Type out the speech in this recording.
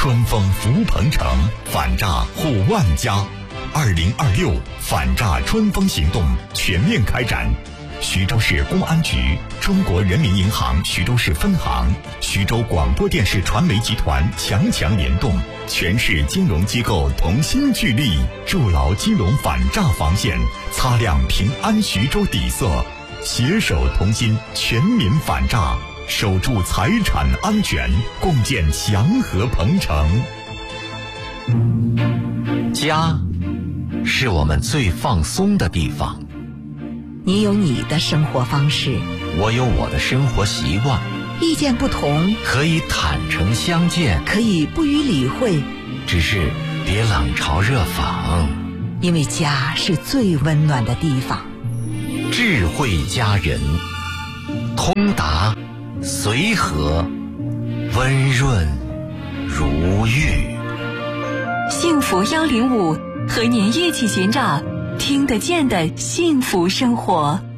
春风福鹏城，反诈护万家。2026反诈春风行动全面开展。徐州市公安局、中国人民银行徐州市分行、徐州广播电视传媒集团强联动，全市金融机构同心聚力，筑牢金融反诈防线，擦亮平安徐州底色，携手同心，全民反诈，守住财产安全，共建祥和鹏城。 家是我们最放松的地方。 你有你的生活方式， 我有我的生活习惯。 意见不同， 可以坦诚相见， 可以不予理会， 只是别冷嘲热讽。 因为家是最温暖的地方。 智慧家人，通达随和，温润如玉。 幸福105和您一起寻找听得见的幸福生活。